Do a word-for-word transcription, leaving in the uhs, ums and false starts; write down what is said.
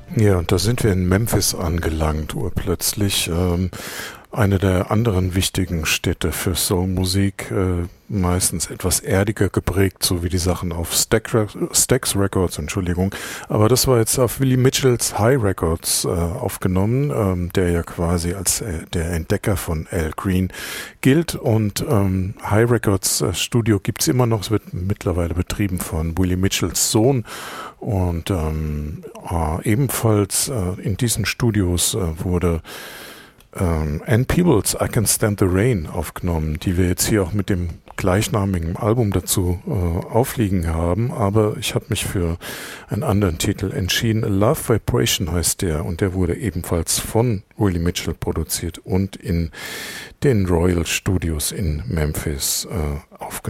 Ja, und da sind wir in Memphis angelangt, urplötzlich. Ähm, eine der anderen wichtigen Städte für Soulmusik, äh, meistens etwas erdiger geprägt, so wie die Sachen auf Stack Re- Stax Records, Entschuldigung. Aber das war jetzt auf Willie Mitchells High Records äh, aufgenommen, ähm, der ja quasi als äh, der Entdecker von Al Green gilt. Und ähm, High Records äh, Studio gibt's immer noch, es wird mittlerweile betrieben von Willie Mitchells Sohn. Und ähm, äh, ebenfalls äh, in diesen Studios äh, wurde ähm, Ann Peebles I Can Stand the Rain aufgenommen, die wir jetzt hier auch mit dem gleichnamigen Album dazu äh, aufliegen haben, aber ich habe mich für einen anderen Titel entschieden. A Love Vibration heißt der, und der wurde ebenfalls von Willie Mitchell produziert und in den Royal Studios in Memphis äh, aufgenommen.